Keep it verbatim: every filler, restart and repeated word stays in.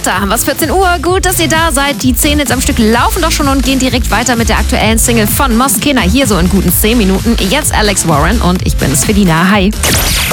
Da haben wir es, vierzehn Uhr. Gut, dass ihr da seid. Die zehn jetzt am Stück laufen doch schon und gehen direkt weiter mit der aktuellen Single von Moskena. Hier so in guten zehn Minuten. Jetzt Alex Warren und ich bin's, Felina. Hi.